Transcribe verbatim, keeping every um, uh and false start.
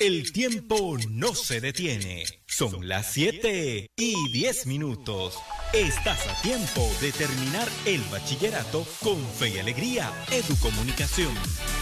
El tiempo no se detiene. Son las siete y diez minutos. Estás a tiempo de terminar el bachillerato con fe y alegría. Educomunicación.